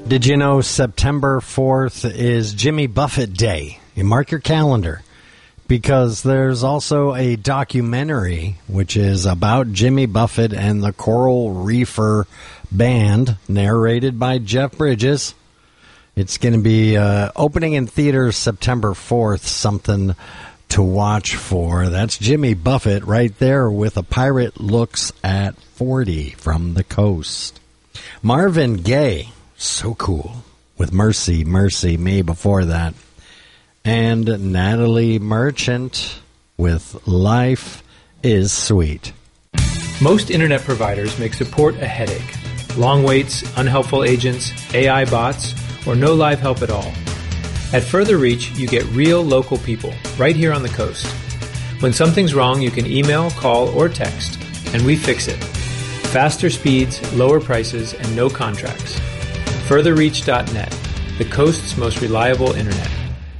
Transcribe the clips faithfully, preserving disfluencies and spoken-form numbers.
Did you know September fourth is Jimmy Buffett Day? You mark your calendar, because there's also a documentary which is about Jimmy Buffett and the Coral Reefer Band, narrated by Jeff Bridges. It's going to be uh, opening in theaters September fourth, something to watch for. That's Jimmy Buffett right there with A Pirate Looks at forty from the Coast. Marvin Gaye, so cool, with Mercy, Mercy Me before that. And Natalie Merchant with Life is Sweet. Most internet providers make support a headache. Long waits, unhelpful agents, A I bots, or no live help at all. At Further Reach, you get real local people right here on the coast. When something's wrong, you can email, call, or text, and we fix it. Faster speeds, lower prices, and no contracts. further reach dot net, the coast's most reliable internet.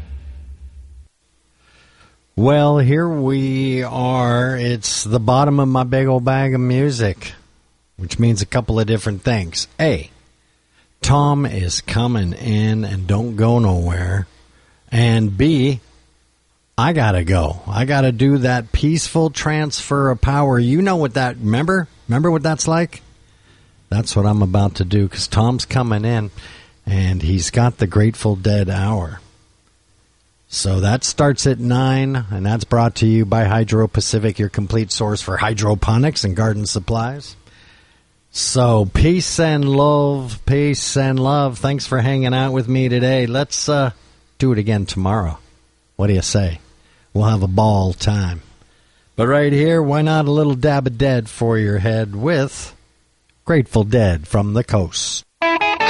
Well, here we are. It's the bottom of my big old bag of music, which means a couple of different things. A, Tom is coming in and don't go nowhere. And B, I gotta go. I gotta do that peaceful transfer of power. You know what that, remember? Remember what that's like? That's what I'm about to do, because Tom's coming in, and he's got the Grateful Dead hour. So that starts at nine, and that's brought to you by Hydro Pacific, your complete source for hydroponics and garden supplies. So peace and love, peace and love. Thanks for hanging out with me today. Let's uh, do it again tomorrow. What do you say? We'll have a ball time. But right here, why not a little dab of dead for your head with Grateful Dead from the Coast.